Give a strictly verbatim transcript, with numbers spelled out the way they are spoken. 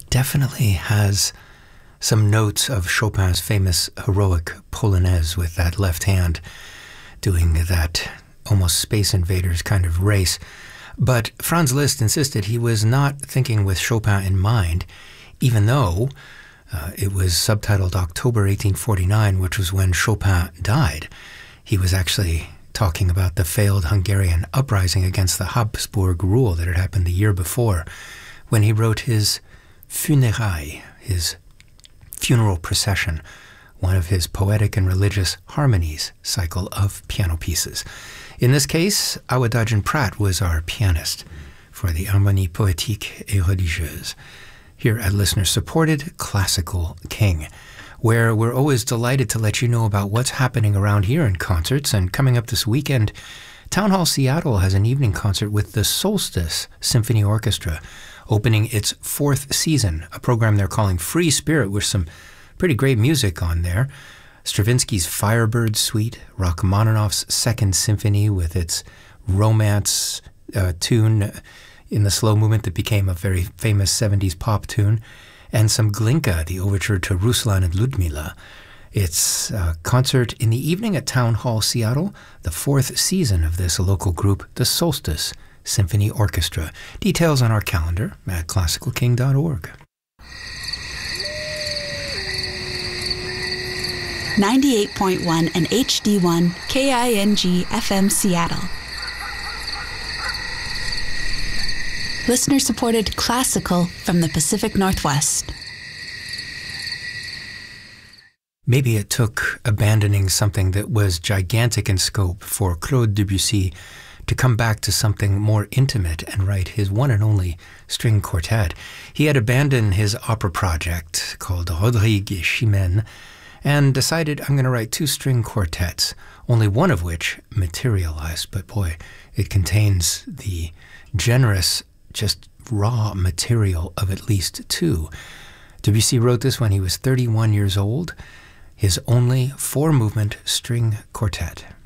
definitely has some notes of Chopin's famous heroic Polonaise with that left hand doing that almost Space Invaders kind of race. But Franz Liszt insisted he was not thinking with Chopin in mind, even though uh, it was subtitled October eighteen forty-nine, which was when Chopin died. He was actually talking about the failed Hungarian uprising against the Habsburg rule that had happened the year before, when he wrote his Funérailles, his funeral procession, one of his poetic and religious harmonies cycle of piano pieces. In this case, Awadagin Pratt was our pianist for the Harmonie Poétique et Religieuse, here at listener-supported Classical King, where we're always delighted to let you know about what's happening around here in concerts. And coming up this weekend, Town Hall Seattle has an evening concert with the Solstice Symphony Orchestra, opening its fourth season, a program they're calling Free Spirit, with some pretty great music on there. Stravinsky's Firebird Suite, Rachmaninoff's Second Symphony with its romance uh, tune in the slow movement that became a very famous seventies pop tune, and some Glinka, the overture to Ruslan and Ludmila. It's a concert in the evening at Town Hall Seattle, the fourth season of this local group, the Solstice Symphony Orchestra. Details on our calendar at classical king dot org. ninety-eight point one and H D one K I N G F M Seattle. Listener-supported classical from the Pacific Northwest. Maybe it took abandoning something that was gigantic in scope for Claude Debussy to come back to something more intimate and write his one and only string quartet. He had abandoned his opera project called Rodrigue et Chimène and decided, I'm going to write two string quartets, only one of which materialized. But boy, it contains the generous, just raw material of at least two. Debussy wrote this when he was thirty-one years old, his only four-movement string quartet.